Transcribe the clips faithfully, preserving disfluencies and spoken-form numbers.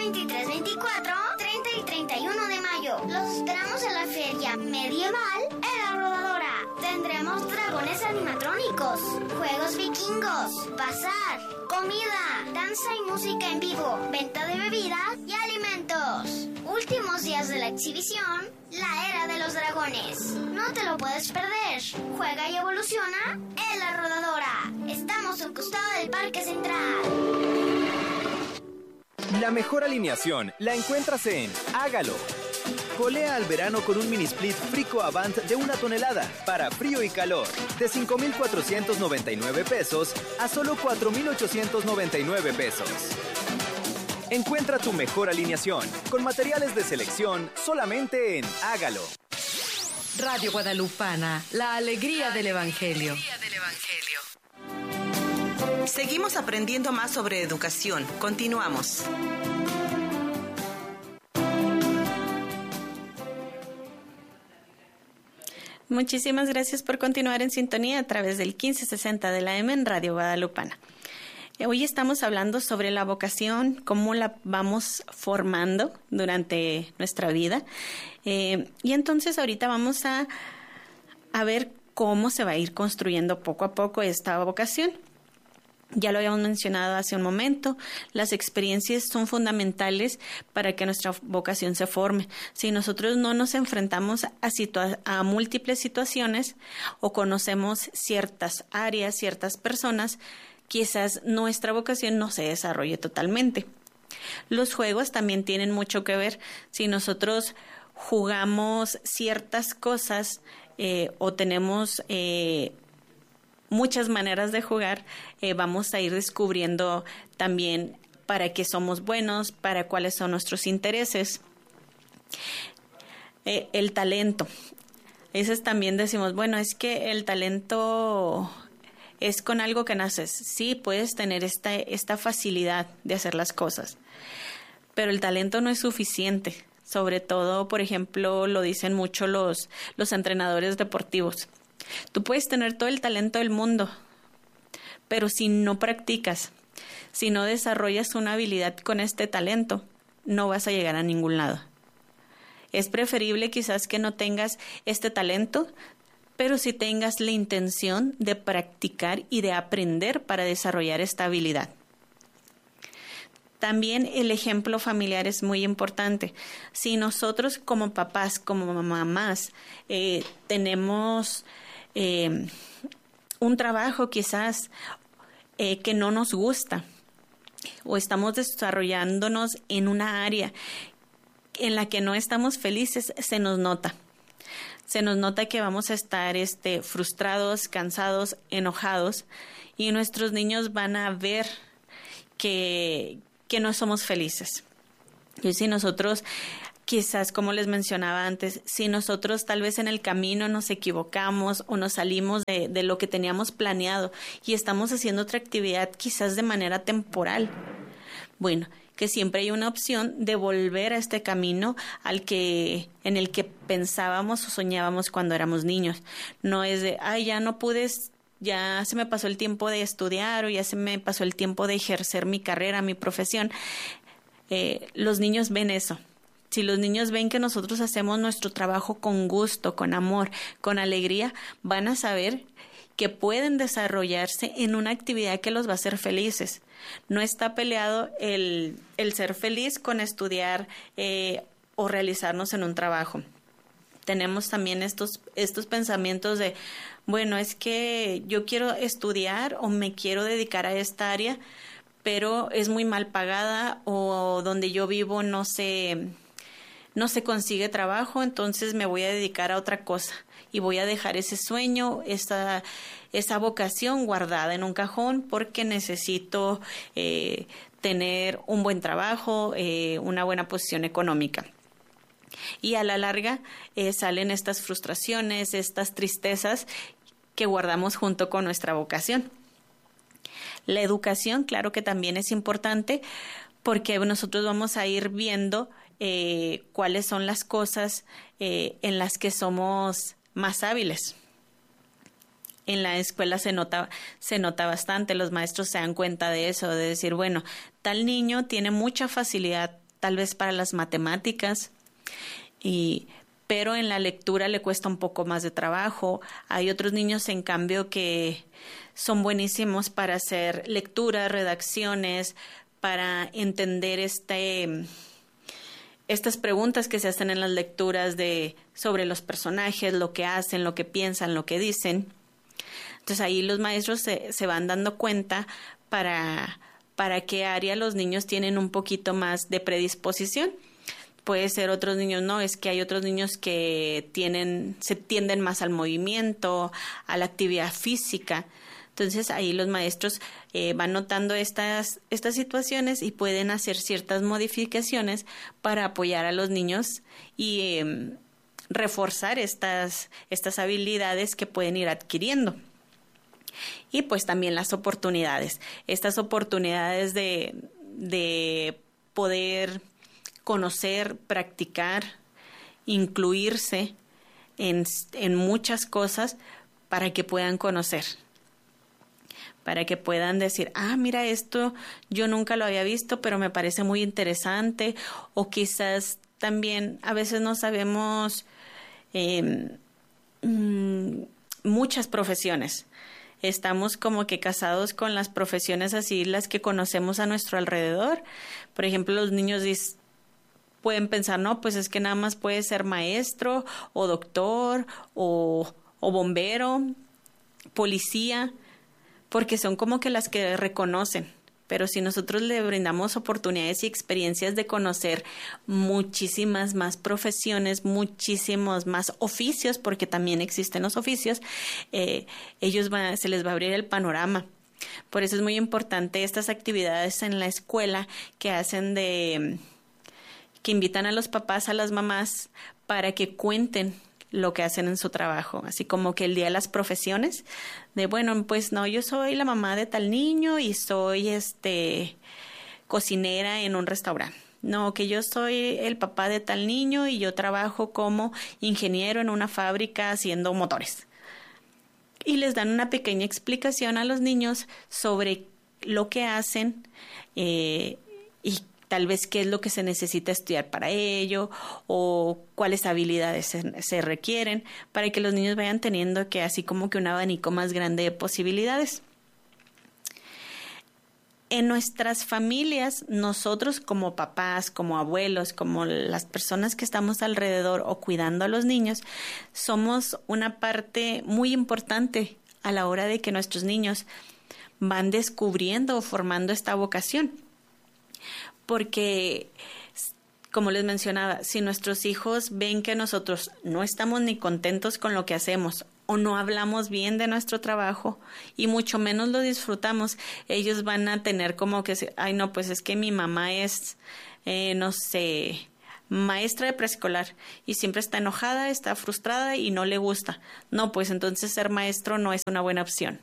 veintitrés, veinticuatro, treinta y treinta y uno de mayo. Los esperamos en la Feria Medieval en La Rodadora. Tendremos dragones animatrónicos, juegos vikingos, bazar, comida, danza y música en vivo, venta de bebidas y alimentos. Últimos días de la exhibición, la Era de los Dragones. No te lo puedes perder. Juega y evoluciona en La Rodadora. Estamos a un costado del Parque Central. La mejor alineación la encuentras en Hágalo. Colea al verano con un mini split Frico Avant de una tonelada para frío y calor, de cinco mil cuatrocientos noventa y nueve pesos a solo cuatro mil ochocientos noventa y nueve pesos. Encuentra tu mejor alineación con materiales de selección solamente en Hágalo. Radio Guadalupana, la alegría del Evangelio. Seguimos aprendiendo más sobre educación. Continuamos. Muchísimas gracias por continuar en sintonía a través del quince sesenta de la M en Radio Guadalupana. Hoy estamos hablando sobre la vocación, cómo la vamos formando durante nuestra vida. Eh, y entonces ahorita vamos a, a ver cómo se va a ir construyendo poco a poco esta vocación. Ya lo habíamos mencionado hace un momento, las experiencias son fundamentales para que nuestra vocación se forme. Si nosotros no nos enfrentamos a, situa- a múltiples situaciones o conocemos ciertas áreas, ciertas personas, quizás nuestra vocación no se desarrolle totalmente. Los juegos también tienen mucho que ver. Si nosotros jugamos ciertas cosas eh, o tenemos eh, muchas maneras de jugar, eh, vamos a ir descubriendo también para qué somos buenos, para cuáles son nuestros intereses. Eh, el talento. Ese también decimos, bueno, es que el talento es con algo que naces. Sí, puedes tener esta, esta facilidad de hacer las cosas, pero el talento no es suficiente. Sobre todo, por ejemplo, lo dicen mucho los, los entrenadores deportivos. Tú puedes tener todo el talento del mundo, pero si no practicas, si no desarrollas una habilidad con este talento, no vas a llegar a ningún lado. Es preferible quizás que no tengas este talento, pero si tengas la intención de practicar y de aprender para desarrollar esta habilidad. También el ejemplo familiar es muy importante. Si nosotros como papás, como mamás, eh, tenemos eh, un trabajo quizás eh, que no nos gusta o estamos desarrollándonos en una área en la que no estamos felices, se nos nota. Se nos nota que vamos a estar este, frustrados, cansados, enojados y nuestros niños van a ver que... que no somos felices. Y si nosotros, quizás como les mencionaba antes, si nosotros tal vez en el camino nos equivocamos o nos salimos de, de lo que teníamos planeado y estamos haciendo otra actividad quizás de manera temporal, bueno, que siempre hay una opción de volver a este camino al que, en el que pensábamos o soñábamos cuando éramos niños. No es de, ay, ya no pude, ya se me pasó el tiempo de estudiar o ya se me pasó el tiempo de ejercer mi carrera, mi profesión. Eh, los niños ven eso. Si los niños ven que nosotros hacemos nuestro trabajo con gusto, con amor, con alegría, van a saber que pueden desarrollarse en una actividad que los va a hacer felices. No está peleado el, el ser feliz con estudiar eh, o realizarnos en un trabajo. Tenemos también estos, estos pensamientos de, bueno, es que yo quiero estudiar o me quiero dedicar a esta área, pero es muy mal pagada o donde yo vivo no se, no se consigue trabajo, entonces me voy a dedicar a otra cosa y voy a dejar ese sueño, esa, esa vocación guardada en un cajón porque necesito eh, tener un buen trabajo, eh, una buena posición económica. Y a la larga eh, salen estas frustraciones, estas tristezas que guardamos junto con nuestra vocación. La educación, claro que también es importante porque nosotros vamos a ir viendo eh, cuáles son las cosas eh, en las que somos más hábiles. En la escuela se nota, se nota bastante, los maestros se dan cuenta de eso, de decir, bueno, tal niño tiene mucha facilidad tal vez para las matemáticas, y, pero en la lectura le cuesta un poco más de trabajo. Hay otros niños, en cambio, que son buenísimos para hacer lecturas, redacciones, para entender este, estas preguntas que se hacen en las lecturas de, sobre los personajes, lo que hacen, lo que piensan, lo que dicen. Entonces ahí los maestros se, se van dando cuenta para, para qué área los niños tienen un poquito más de predisposición. Puede ser otros niños, no, es que hay otros niños que tienen, se tienden más al movimiento, a la actividad física. Entonces ahí los maestros eh, van notando estas, estas situaciones y pueden hacer ciertas modificaciones para apoyar a los niños y eh, reforzar estas, estas habilidades que pueden ir adquiriendo. Y pues también las oportunidades, estas oportunidades de, de poder conocer, practicar, incluirse en, en muchas cosas para que puedan conocer, para que puedan decir, ah, mira, esto yo nunca lo había visto, pero me parece muy interesante. O quizás también a veces no sabemos eh, mm, muchas profesiones. Estamos como que casados con las profesiones así, las que conocemos a nuestro alrededor. Por ejemplo, los niños dicen, pueden pensar, no, pues es que nada más puede ser maestro o doctor o, o bombero, policía, porque son como que las que reconocen. Pero si nosotros le brindamos oportunidades y experiencias de conocer muchísimas más profesiones, muchísimos más oficios, porque también existen los oficios, eh, ellos van, se les va a abrir el panorama. Por eso es muy importante estas actividades en la escuela que hacen de... que invitan a los papás, a las mamás, para que cuenten lo que hacen en su trabajo, así como que el día de las profesiones, de bueno, pues no, yo soy la mamá de tal niño y soy este cocinera en un restaurante. No, que yo soy el papá de tal niño y yo trabajo como ingeniero en una fábrica haciendo motores. Y les dan una pequeña explicación a los niños sobre lo que hacen eh, y tal vez qué es lo que se necesita estudiar para ello o cuáles habilidades se, se requieren para que los niños vayan teniendo que así como que un abanico más grande de posibilidades. En nuestras familias, nosotros como papás, como abuelos, como las personas que estamos alrededor o cuidando a los niños, somos una parte muy importante a la hora de que nuestros niños van descubriendo o formando esta vocación. Porque, como les mencionaba, si nuestros hijos ven que nosotros no estamos ni contentos con lo que hacemos o no hablamos bien de nuestro trabajo y mucho menos lo disfrutamos, ellos van a tener como que, ay no, pues es que mi mamá es, eh, no sé, maestra de preescolar y siempre está enojada, está frustrada y no le gusta. No, pues entonces ser maestro no es una buena opción.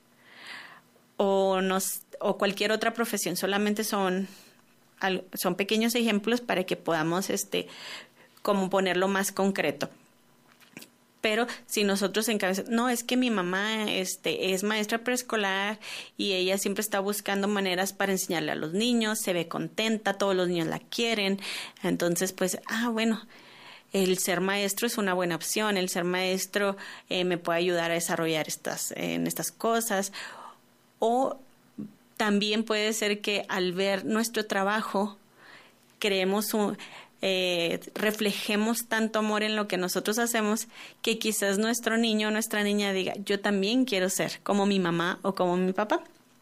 O, nos, o cualquier otra profesión, solamente son... son pequeños ejemplos para que podamos este como ponerlo más concreto. Pero si nosotros encabezamos, no, es que mi mamá este es maestra preescolar y ella siempre está buscando maneras para enseñarle a los niños, se ve contenta, todos los niños la quieren, entonces pues, ah, bueno, el ser maestro es una buena opción, el ser maestro eh, me puede ayudar a desarrollar estas, en estas cosas. O también puede ser que al ver nuestro trabajo, creemos un, eh, reflejemos tanto amor en lo que nosotros hacemos que quizás nuestro niño o nuestra niña diga, yo también quiero ser como mi mamá o como mi papá.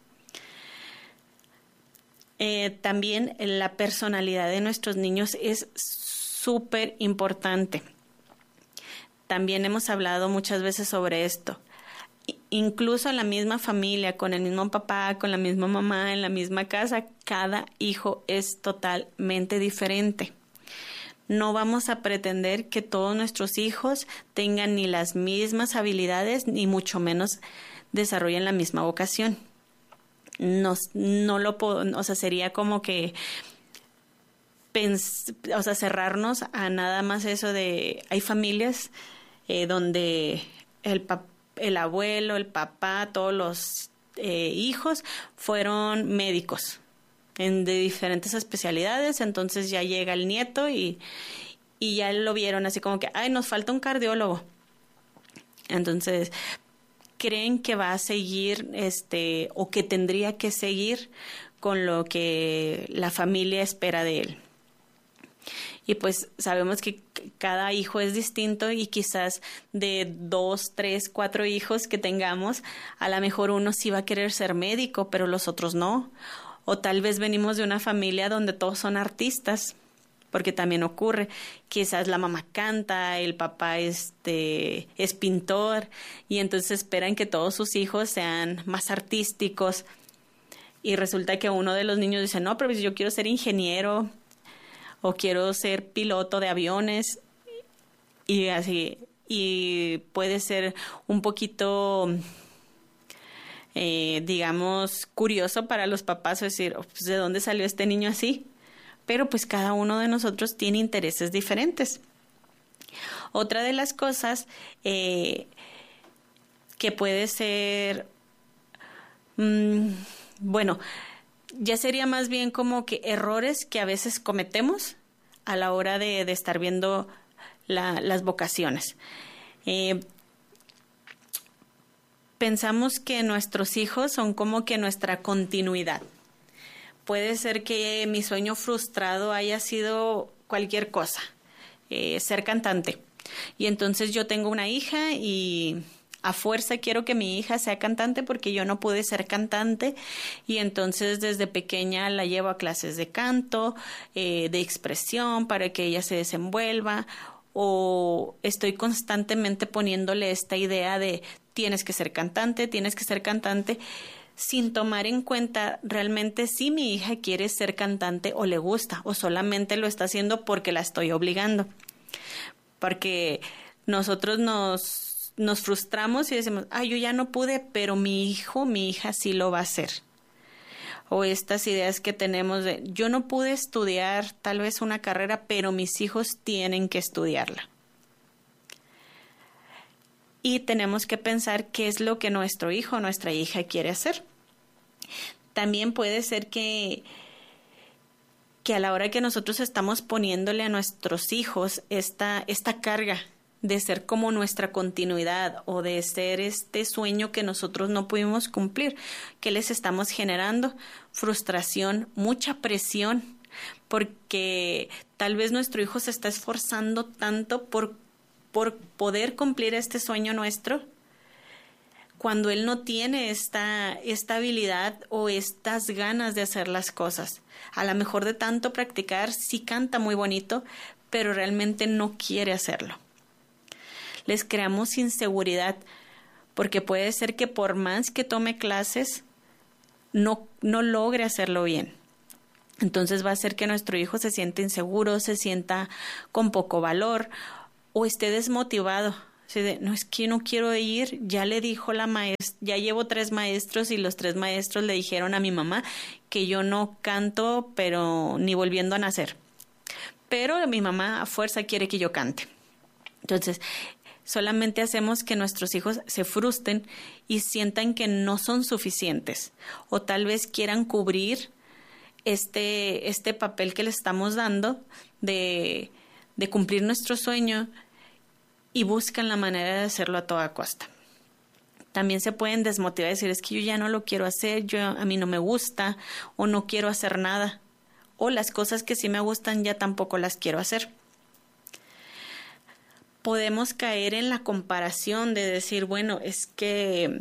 Eh, también la personalidad de nuestros niños es súper importante. También hemos hablado muchas veces sobre esto. Incluso en la misma familia, con el mismo papá, con la misma mamá, en la misma casa, cada hijo es totalmente diferente. No vamos a pretender que todos nuestros hijos tengan ni las mismas habilidades, ni mucho menos desarrollen la misma vocación. Nos, no lo puedo, o sea, sería como que pens, o sea, cerrarnos a nada más eso de, hay familias eh, donde el papá, el abuelo, el papá, todos los eh, hijos fueron médicos en de diferentes especialidades, entonces ya llega el nieto y, y ya lo vieron así como que, ay, nos falta un cardiólogo. Entonces, creen que va a seguir, este, o que tendría que seguir con lo que la familia espera de él. Y pues sabemos que cada hijo es distinto y quizás de dos, tres, cuatro hijos que tengamos, a lo mejor uno sí va a querer ser médico, pero los otros no. O tal vez venimos de una familia donde todos son artistas, porque también ocurre. Quizás la mamá canta, el papá este, es pintor y entonces esperan que todos sus hijos sean más artísticos. Y resulta que uno de los niños dice, no, pero yo quiero ser ingeniero o quiero ser piloto de aviones, y así, y puede ser un poquito, eh, digamos, curioso para los papás decir, oh, pues, ¿de dónde salió este niño así? Pero pues cada uno de nosotros tiene intereses diferentes. Otra de las cosas eh, que puede ser, mmm, bueno, ya sería más bien como que errores que a veces cometemos a la hora de, de estar viendo la, las vocaciones. Eh, pensamos que nuestros hijos son como que nuestra continuidad. Puede ser que mi sueño frustrado haya sido cualquier cosa, eh, ser cantante. Y entonces yo tengo una hija y a fuerza quiero que mi hija sea cantante porque yo no pude ser cantante, y entonces desde pequeña la llevo a clases de canto, eh, de expresión para que ella se desenvuelva, o estoy constantemente poniéndole esta idea de tienes que ser cantante, tienes que ser cantante, sin tomar en cuenta realmente si mi hija quiere ser cantante o le gusta, o solamente lo está haciendo porque la estoy obligando. Porque nosotros nos Nos frustramos y decimos, ay, yo ya no pude, pero mi hijo, mi hija sí lo va a hacer. O estas ideas que tenemos de, yo no pude estudiar tal vez una carrera, pero mis hijos tienen que estudiarla. Y tenemos que pensar qué es lo que nuestro hijo o nuestra hija quiere hacer. También puede ser que, que a la hora que nosotros estamos poniéndole a nuestros hijos esta, esta carga de ser como nuestra continuidad o de ser este sueño que nosotros no pudimos cumplir, que les estamos generando frustración, mucha presión, porque tal vez nuestro hijo se está esforzando tanto por, por poder cumplir este sueño nuestro, cuando él no tiene esta, esta habilidad o estas ganas de hacer las cosas. A lo mejor de tanto practicar, sí canta muy bonito, pero realmente no quiere hacerlo. Les creamos inseguridad, porque puede ser que por más que tome clases, no, no logre hacerlo bien. Entonces va a hacer que nuestro hijo se sienta inseguro, se sienta con poco valor o esté desmotivado. Así de, no, es que no quiero ir, ya le dijo la maestra, ya llevo tres maestros y los tres maestros le dijeron a mi mamá que yo no canto, pero ni volviendo a nacer. Pero mi mamá a fuerza quiere que yo cante. Entonces, solamente hacemos que nuestros hijos se frustren y sientan que no son suficientes, o tal vez quieran cubrir este, este papel que les estamos dando de, de cumplir nuestro sueño, y buscan la manera de hacerlo a toda costa. También se pueden desmotivar y decir, es que yo ya no lo quiero hacer, yo, a mí no me gusta, o no quiero hacer nada, o las cosas que sí me gustan ya tampoco las quiero hacer. Podemos caer en la comparación de decir, bueno, es que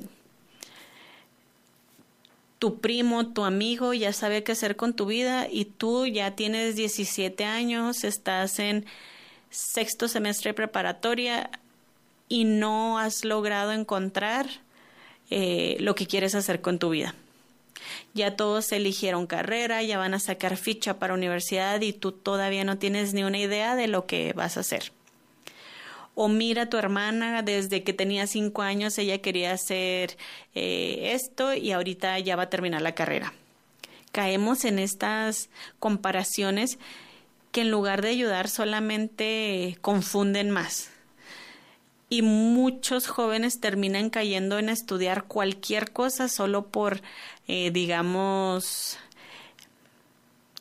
tu primo, tu amigo ya sabe qué hacer con tu vida y tú ya tienes diecisiete años, estás en sexto semestre de preparatoria y no has logrado encontrar eh, lo que quieres hacer con tu vida. Ya todos eligieron carrera, ya van a sacar ficha para universidad y tú todavía no tienes ni una idea de lo que vas a hacer. O mira a tu hermana, desde que tenía cinco años ella quería hacer eh, esto y ahorita ya va a terminar la carrera. Caemos en estas comparaciones que en lugar de ayudar solamente confunden más. Y muchos jóvenes terminan cayendo en estudiar cualquier cosa solo por, eh, digamos,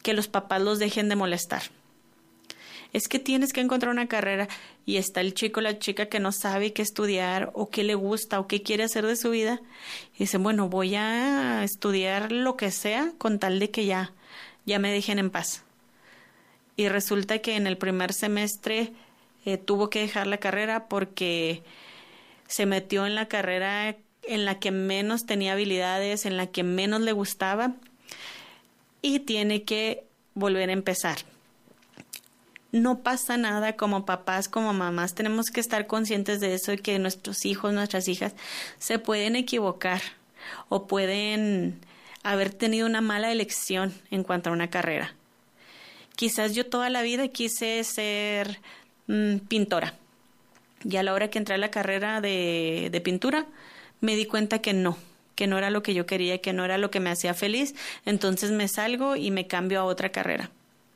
que los papás los dejen de molestar. Es que tienes que encontrar una carrera y está el chico o la chica que no sabe qué estudiar o qué le gusta o qué quiere hacer de su vida. Y dicen, bueno, voy a estudiar lo que sea con tal de que ya, ya me dejen en paz. Y resulta que en el primer semestre eh, tuvo que dejar la carrera porque se metió en la carrera en la que menos tenía habilidades, en la que menos le gustaba y tiene que volver a empezar. No pasa nada, como papás, como mamás, tenemos que estar conscientes de eso, de que nuestros hijos, nuestras hijas se pueden equivocar o pueden haber tenido una mala elección en cuanto a una carrera. Quizás yo toda la vida quise ser mmm, pintora y a la hora que entré a la carrera de, de pintura me di cuenta que no, que no era lo que yo quería, que no era lo que me hacía feliz, entonces me salgo y me cambio a otra carrera.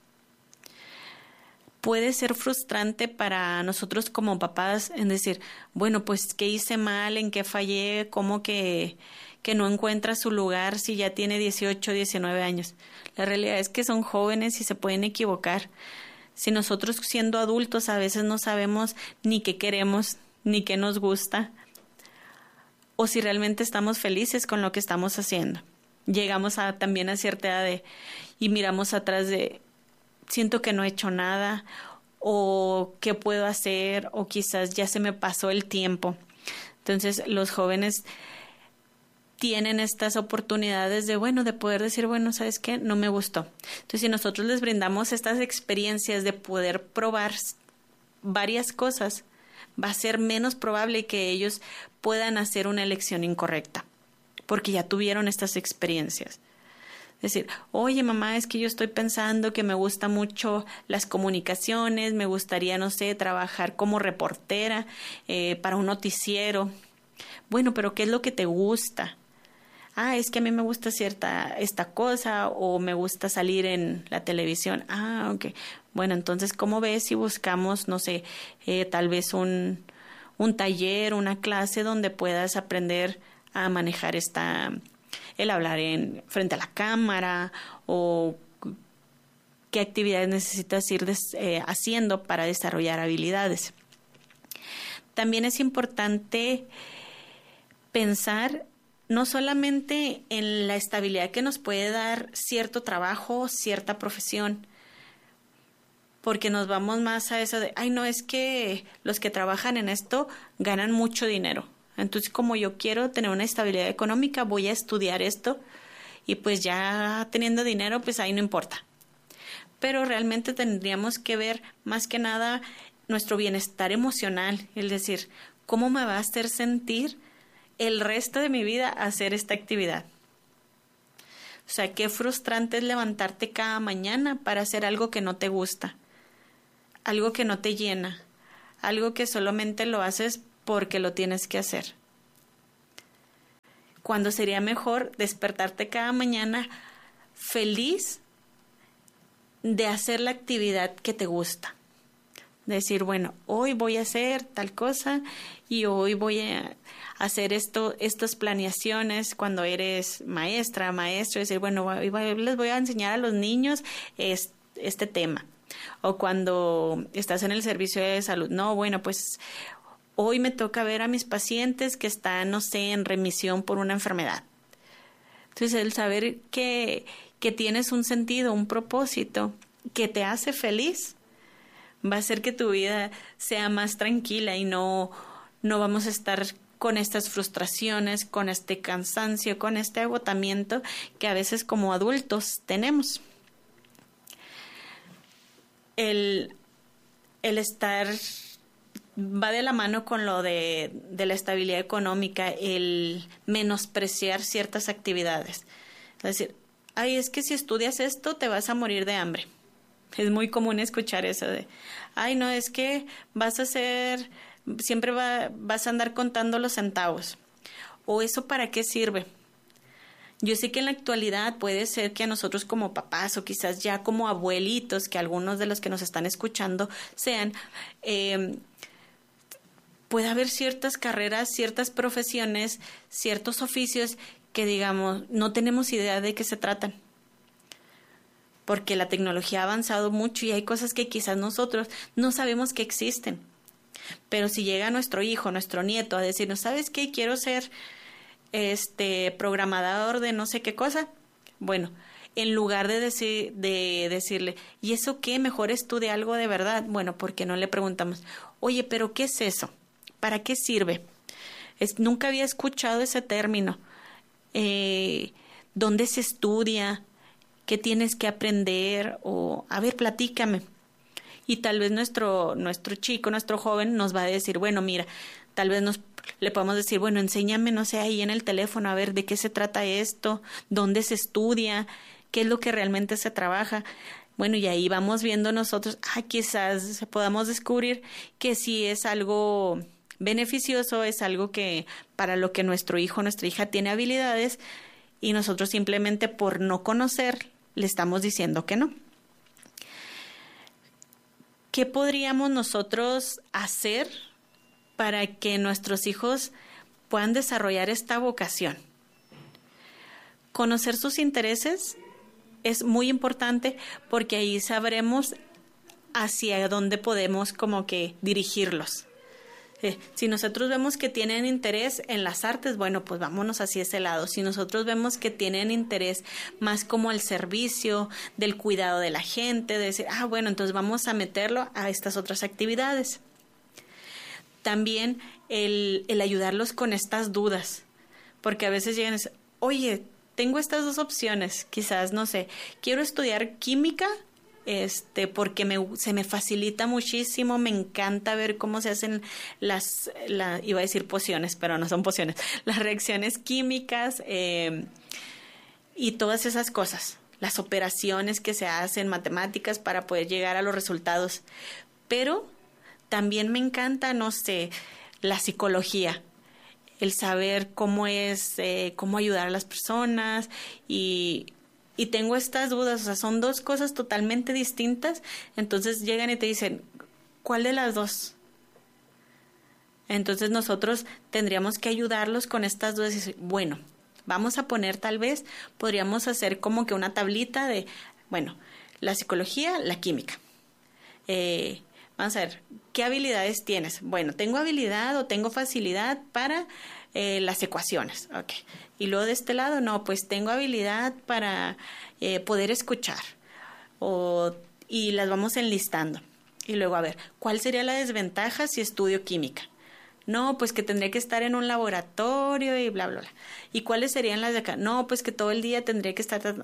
Puede ser frustrante para nosotros como papás en decir, bueno, pues, ¿qué hice mal? ¿En qué fallé? ¿Cómo que, que no encuentra su lugar si ya tiene dieciocho, diecinueve años? La realidad es que son jóvenes y se pueden equivocar. Si nosotros siendo adultos a veces no sabemos ni qué queremos, ni qué nos gusta, o si realmente estamos felices con lo que estamos haciendo. Llegamos a, también a cierta edad de, y miramos atrás de, siento que no he hecho nada, o qué puedo hacer, o quizás ya se me pasó el tiempo. Entonces los jóvenes tienen estas oportunidades de, bueno, de poder decir, bueno, ¿sabes qué? No me gustó. Entonces si nosotros les brindamos estas experiencias de poder probar varias cosas, va a ser menos probable que ellos puedan hacer una elección incorrecta, porque ya tuvieron estas experiencias. Decir, oye mamá, es que yo estoy pensando que me gusta mucho las comunicaciones, me gustaría, no sé, trabajar como reportera eh, para un noticiero. Bueno, pero ¿qué es lo que te gusta? Ah, es que a mí me gusta cierta esta cosa o me gusta salir en la televisión. Ah, ok. Bueno, entonces, ¿cómo ves si buscamos, no sé, eh, tal vez un, un taller, una clase donde puedas aprender a manejar esta... el hablar en frente a la cámara o qué actividades necesitas ir des, eh, haciendo para desarrollar habilidades. También es importante pensar no solamente en la estabilidad que nos puede dar cierto trabajo, cierta profesión, porque nos vamos más a eso de, ay, no, es que los que trabajan en esto ganan mucho dinero. Entonces, como yo quiero tener una estabilidad económica, voy a estudiar esto y pues ya teniendo dinero, pues ahí no importa. Pero realmente tendríamos que ver más que nada nuestro bienestar emocional, es decir, cómo me va a hacer sentir el resto de mi vida hacer esta actividad. O sea, qué frustrante es levantarte cada mañana para hacer algo que no te gusta, algo que no te llena, algo que solamente lo haces porque lo tienes que hacer. Cuando sería mejor despertarte cada mañana feliz de hacer la actividad que te gusta. Decir, bueno, hoy voy a hacer tal cosa y hoy voy a hacer esto, estas planeaciones cuando eres maestra, maestro, decir, bueno, les voy a enseñar a los niños este, este tema. O cuando estás en el servicio de salud, no, bueno, pues hoy me toca ver a mis pacientes que están, no sé, en remisión por una enfermedad. Entonces, el saber que, que tienes un sentido, un propósito que te hace feliz, va a hacer que tu vida sea más tranquila y no, no vamos a estar con estas frustraciones, con este cansancio, con este agotamiento que a veces como adultos tenemos. El, el estar va de la mano con lo de, de la estabilidad económica, el menospreciar ciertas actividades. Es decir, ay, es que si estudias esto te vas a morir de hambre. Es muy común escuchar eso de, ay, no, es que vas a hacer, siempre va, vas a andar contando los centavos. ¿O eso para qué sirve? Yo sé que en la actualidad puede ser que a nosotros como papás o quizás ya como abuelitos, que algunos de los que nos están escuchando sean, eh, puede haber ciertas carreras, ciertas profesiones, ciertos oficios que digamos, no tenemos idea de qué se tratan. porque la tecnología ha avanzado mucho y hay cosas que quizás nosotros no sabemos que existen. Pero si llega nuestro hijo, nuestro nieto a decirnos, ¿sabes qué? Quiero ser este programador de no sé qué cosa. Bueno, en lugar de, decir, de decirle, ¿y eso qué? Mejor estudia algo de verdad. Bueno, porque no le preguntamos, oye, ¿pero qué es eso? ¿Para qué sirve? Es, nunca había escuchado ese término. Eh, ¿Dónde se estudia? ¿Qué tienes que aprender? O, a ver, platícame. Y tal vez nuestro, nuestro chico, nuestro joven nos va a decir, bueno, mira, tal vez nos le podemos decir, bueno, enséñame, no sé, ahí en el teléfono, a ver de qué se trata esto, dónde se estudia, qué es lo que realmente se trabaja. Bueno, y ahí vamos viendo nosotros, ah, quizás podamos descubrir que si es algo beneficioso, es algo que para lo que nuestro hijo, nuestra hija tiene habilidades y nosotros simplemente por no conocer le estamos diciendo que no. ¿Qué podríamos nosotros hacer para que nuestros hijos puedan desarrollar esta vocación? Conocer sus intereses es muy importante porque ahí sabremos hacia dónde podemos como que dirigirlos. Eh, si nosotros vemos que tienen interés en las artes, bueno, pues vámonos hacia ese lado. Si nosotros vemos que tienen interés más como al servicio, del cuidado de la gente, de decir, ah, bueno, entonces vamos a meterlo a estas otras actividades. También el, el ayudarlos con estas dudas, porque a veces llegan y dicen, oye, tengo estas dos opciones, quizás, no sé, quiero estudiar química, este, porque me, se me facilita muchísimo, me encanta ver cómo se hacen las, la, iba a decir pociones, pero no son pociones, las reacciones químicas eh, y todas esas cosas, las operaciones que se hacen, matemáticas para poder llegar a los resultados, pero también me encanta, no sé, la psicología, el saber cómo es, eh, cómo ayudar a las personas y, y tengo estas dudas, o sea, son dos cosas totalmente distintas, entonces llegan y te dicen, ¿cuál de las dos? Entonces nosotros tendríamos que ayudarlos con estas dudas y decir, bueno, vamos a poner tal vez, podríamos hacer como que una tablita de, bueno, la psicología, la química, eh, vamos a ver, ¿qué habilidades tienes? Bueno, tengo habilidad o tengo facilidad para eh, las ecuaciones. Ok. Y luego de este lado, no, pues tengo habilidad para eh, poder escuchar. O, y las vamos enlistando. Y luego, a ver, ¿cuál sería la desventaja si estudio química? No, pues que tendría que estar en un laboratorio y bla, bla, bla. ¿Y cuáles serían las de acá? No, pues que todo el día tendría que estar...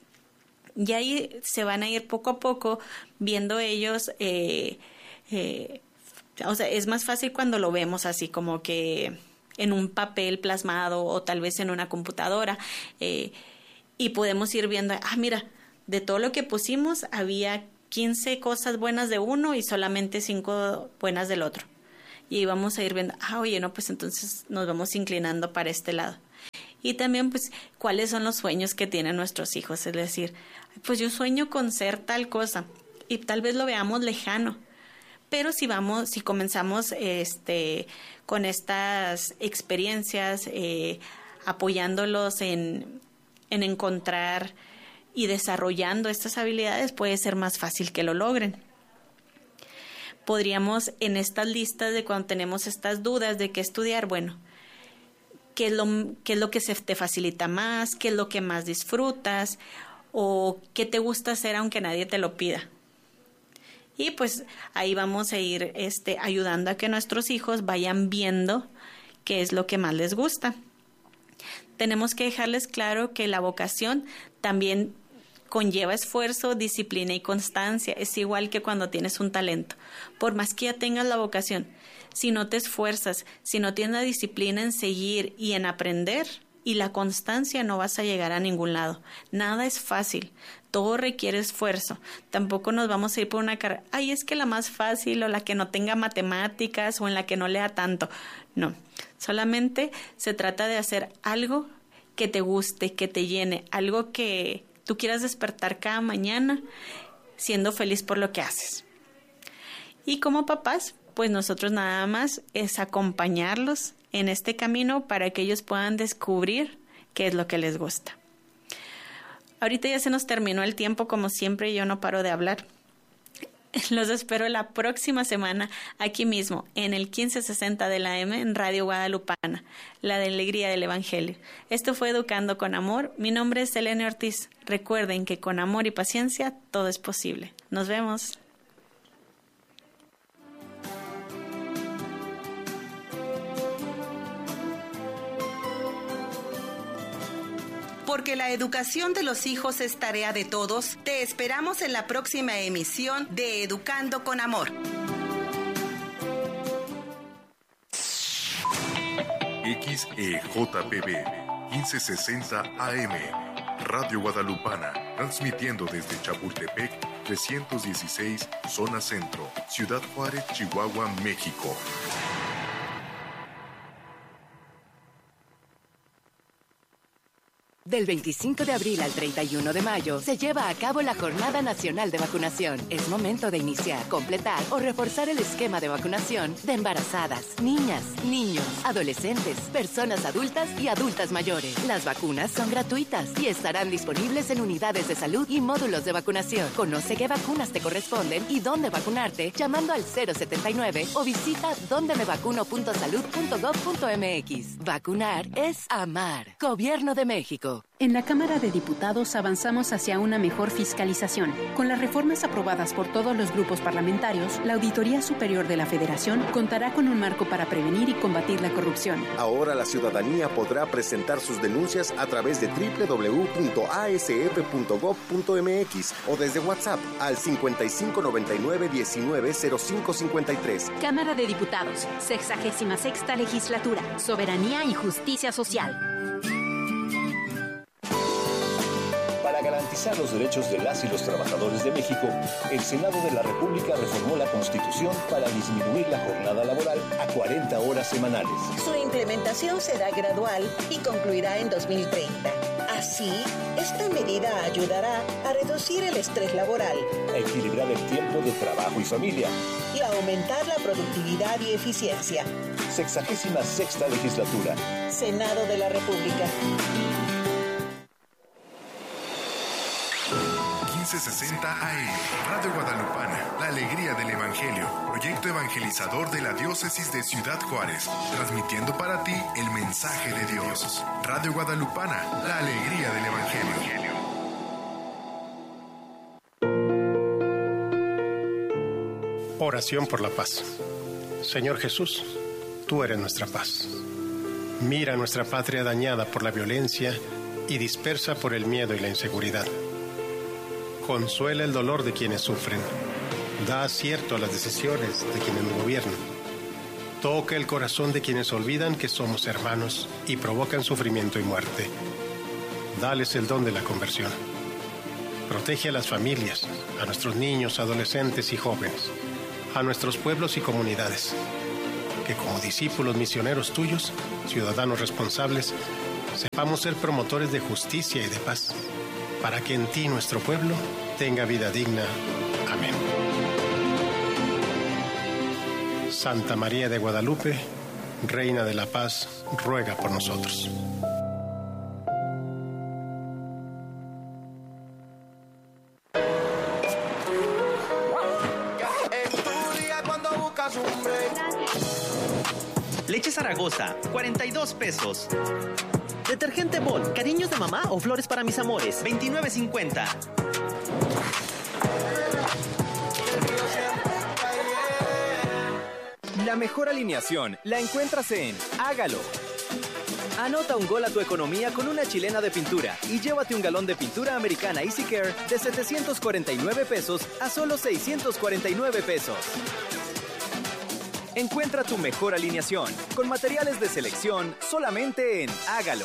Y ahí se van a ir poco a poco viendo ellos... Eh, Eh, o sea, es más fácil cuando lo vemos así como que en un papel plasmado o tal vez en una computadora eh, y podemos ir viendo, ah, mira, de todo lo que pusimos había quince cosas buenas de uno y solamente cinco buenas del otro. Y ahí vamos a ir viendo, ah, oye, no, pues entonces nos vamos inclinando para este lado. Y también, pues, cuáles son los sueños que tienen nuestros hijos. Es decir, pues yo sueño con ser tal cosa y tal vez lo veamos lejano. Pero si vamos, si comenzamos este, con estas experiencias, eh, apoyándolos en, en encontrar y desarrollando estas habilidades, puede ser más fácil que lo logren. Podríamos, en estas listas de cuando tenemos estas dudas de qué estudiar, bueno, qué es lo, qué es lo que se te facilita más, qué es lo que más disfrutas o qué te gusta hacer aunque nadie te lo pida. Y pues ahí vamos a ir este, ayudando a que nuestros hijos vayan viendo qué es lo que más les gusta. Tenemos que dejarles claro que la vocación también conlleva esfuerzo, disciplina y constancia. Es igual que cuando tienes un talento. Por más que ya tengas la vocación, si no te esfuerzas, si no tienes la disciplina en seguir y en aprender y la constancia, no vas a llegar a ningún lado. Nada es fácil. Todo requiere esfuerzo. Tampoco nos vamos a ir por una carrera, ay, es que la más fácil o la que no tenga matemáticas o en la que no lea tanto. No, solamente se trata de hacer algo que te guste, que te llene, algo que tú quieras despertar cada mañana siendo feliz por lo que haces. Y como papás, pues nosotros nada más es acompañarlos en este camino para que ellos puedan descubrir qué es lo que les gusta. Ahorita ya se nos terminó el tiempo, como siempre, yo no paro de hablar. Los espero la próxima semana aquí mismo, en el quince sesenta de la M en Radio Guadalupana, la de alegría del Evangelio. Esto fue Educando con Amor. Mi nombre es Elena Ortiz. Recuerden que con amor y paciencia todo es posible. Nos vemos. Porque la educación de los hijos es tarea de todos, te esperamos en la próxima emisión de Educando con Amor. X E J P B quince sesenta A M, Radio Guadalupana, transmitiendo desde Chapultepec trescientos dieciséis, Zona Centro, Ciudad Juárez, Chihuahua, México. Del veinticinco de abril al treinta y uno de mayo se lleva a cabo la Jornada Nacional de Vacunación. Es momento de iniciar, completar o reforzar el esquema de vacunación de embarazadas, niñas, niños, adolescentes, personas adultas y adultas mayores. Las vacunas son gratuitas y estarán disponibles en unidades de salud y módulos de vacunación. Conoce qué vacunas te corresponden y dónde vacunarte llamando al cero setenta y nueve o visita donde me vacuno punto salud punto gob punto mx. Vacunar es amar. Gobierno de México. En la Cámara de Diputados avanzamos hacia una mejor fiscalización. Con las reformas aprobadas por todos los grupos parlamentarios, la Auditoría Superior de la Federación contará con un marco para prevenir y combatir la corrupción. Ahora la ciudadanía podrá presentar sus denuncias a través de doble u doble u doble u punto a s f punto gob punto mx o desde WhatsApp al cincuenta y cinco noventa y nueve diecinueve cero cinco cincuenta y tres. Cámara de Diputados, sexagésima sexta Legislatura, Soberanía y Justicia Social. Para garantizar los derechos de las y los trabajadores de México, el Senado de la República reformó la Constitución para disminuir la jornada laboral a cuarenta horas semanales. Su implementación será gradual y concluirá en dos mil treinta. Así, esta medida ayudará a reducir el estrés laboral, a equilibrar el tiempo de trabajo y familia y a aumentar la productividad y eficiencia. Sexagésima sexta Legislatura. Senado de la República. quince sesenta A M, Radio Guadalupana, la alegría del Evangelio, proyecto evangelizador de la diócesis de Ciudad Juárez, transmitiendo para ti el mensaje de Dios. Radio Guadalupana, la alegría del Evangelio. Oración por la paz. Señor Jesús, tú eres nuestra paz. Mira nuestra patria dañada por la violencia y dispersa por el miedo y la inseguridad. Consuela el dolor de quienes sufren. Da acierto a las decisiones de quienes nos gobiernan. Toca el corazón de quienes olvidan que somos hermanos y provocan sufrimiento y muerte. Dales el don de la conversión. Protege a las familias, a nuestros niños, adolescentes y jóvenes, a nuestros pueblos y comunidades. Que como discípulos misioneros tuyos, ciudadanos responsables, sepamos ser promotores de justicia y de paz, para que en ti nuestro pueblo tenga vida digna. Amén. Santa María de Guadalupe, Reina de la Paz, ruega por nosotros. Leche Zaragoza, cuarenta y dos pesos. Detergente Bon, cariños de mamá o flores para mis amores, veintinueve cincuenta. La mejor alineación la encuentras en Hágalo. Anota un gol a tu economía con una chilena de pintura y llévate un galón de pintura americana Easy Care de setecientos cuarenta y nueve pesos a solo seiscientos cuarenta y nueve pesos. Encuentra tu mejor alineación con materiales de selección solamente en Hágalo.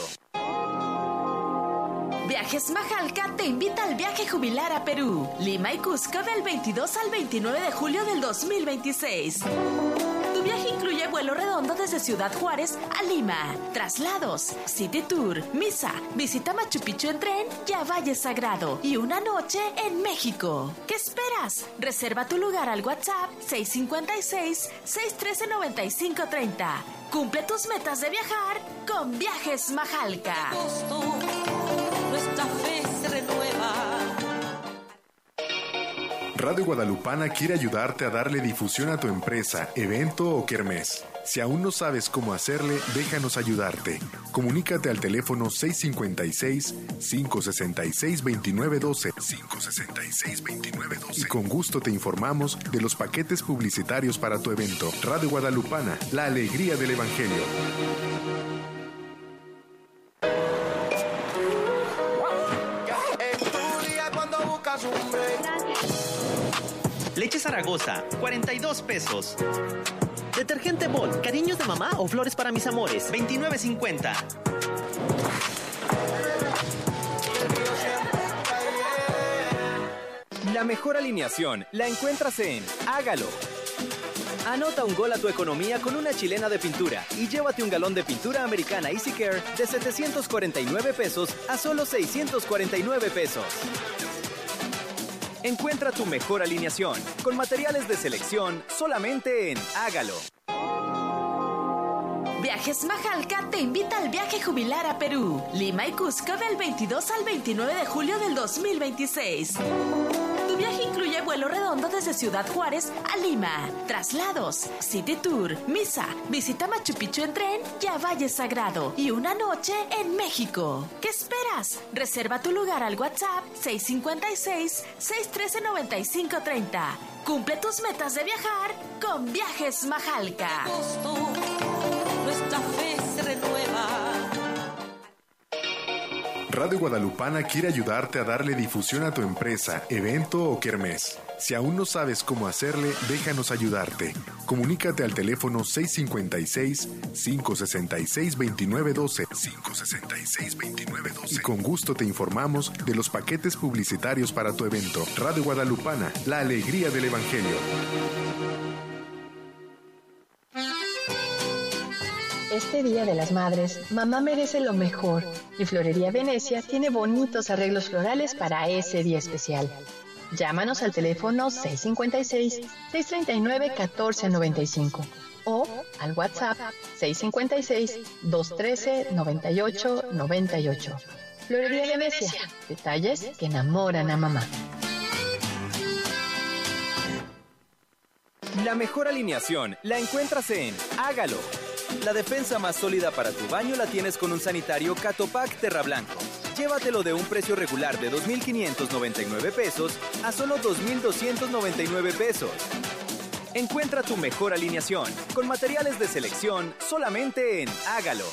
Viajes Majalca te invita al viaje jubilar a Perú, Lima y Cusco del veintidós al veintinueve de julio del dos mil veintiséis. Tu viaje incluye vuelo redondo desde Ciudad Juárez a Lima, traslados, city tour, misa, visita Machu Picchu en tren y a Valle Sagrado y una noche en México. ¿Qué esperas? Reserva tu lugar al WhatsApp seis cinco seis, seis uno tres, nueve cinco tres cero. Cumple tus metas de viajar con Viajes Majalca. Nuestra fe se renueva. Radio Guadalupana quiere ayudarte a darle difusión a tu empresa, evento o kermés. Si aún no sabes cómo hacerle, déjanos ayudarte. Comunícate al teléfono seis cinco seis, cinco seis seis, dos nueve uno dos, cinco seis seis, dos nueve uno dos, y con gusto te informamos de los paquetes publicitarios para tu evento. Radio Guadalupana, la alegría del Evangelio. Leche Zaragoza, cuarenta y dos pesos. Detergente Bol, cariños de mamá o flores para mis amores, veintinueve cincuenta. La mejor alineación la encuentras en Hágalo. Anota un gol a tu economía con una chilena de pintura y llévate un galón de pintura americana Easy Care de setecientos cuarenta y nueve pesos a solo seiscientos cuarenta y nueve pesos. Encuentra tu mejor alineación con materiales de selección solamente en Hágalo. Viajes Majalca te invita al viaje jubilar a Perú, Lima y Cusco del veintidós al veintinueve de julio del dos mil veintiséis. Tu viaje incluye vuelo redondo desde Ciudad Juárez a Lima, traslados, city tour, misa, visita Machu Picchu en tren y a Valle Sagrado y una noche en México. ¿Qué esperas? Reserva tu lugar al WhatsApp seis cinco seis, seis uno tres, nueve cinco tres cero. Cumple tus metas de viajar con Viajes Majalca. Nuestra fe se renueva. Radio Guadalupana quiere ayudarte a darle difusión a tu empresa, evento o kermés. Si aún no sabes cómo hacerle, déjanos ayudarte. Comunícate al teléfono seis cinco seis, cinco seis seis, dos nueve uno dos, cinco seis seis, dos nueve uno dos, y con gusto te informamos de los paquetes publicitarios para tu evento. Radio Guadalupana, la alegría del Evangelio. Este Día de las Madres, mamá merece lo mejor y Florería Venecia tiene bonitos arreglos florales para ese día especial. Llámanos al teléfono seis cinco seis, seis tres nueve, uno cuatro nueve cinco o al WhatsApp seis cinco seis, dos uno tres, nueve ocho nueve ocho. Florería Venecia, detalles que enamoran a mamá. La mejor alineación la encuentras en Hágalo. La defensa más sólida para tu baño la tienes con un sanitario Catopac Terra Blanco. Llévatelo de un precio regular de dos mil quinientos noventa y nueve pesos a solo dos mil doscientos noventa y nueve pesos. Encuentra tu mejor alineación con materiales de selección solamente en Hágalo.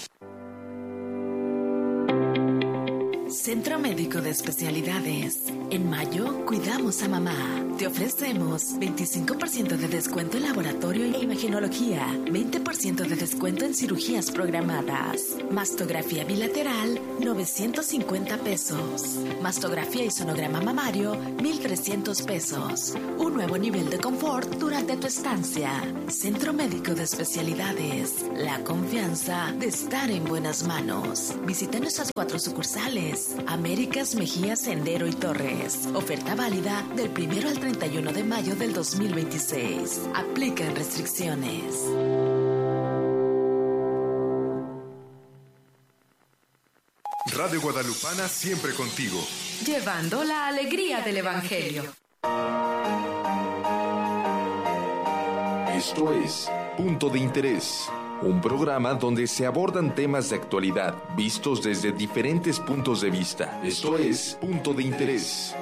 Centro Médico de Especialidades. En mayo, cuidamos a mamá. Te ofrecemos veinticinco por ciento de descuento en laboratorio e imagenología, veinte por ciento de descuento en cirugías programadas. Mastografía bilateral, novecientos cincuenta pesos. Mastografía y sonograma mamario, mil trescientos pesos. Un nuevo nivel de confort durante tu estancia. Centro Médico de Especialidades. La confianza de estar en buenas manos. Visita nuestras cuatro sucursales. Américas, Mejía, Sendero y Torres. Oferta válida del primero al treinta y uno de mayo del dos mil veintiséis. Aplican restricciones. Radio Guadalupana siempre contigo. Llevando la alegría del Evangelio. Esto es Punto de Interés, un programa donde se abordan temas de actualidad vistos desde diferentes puntos de vista. Esto es Punto de Interés.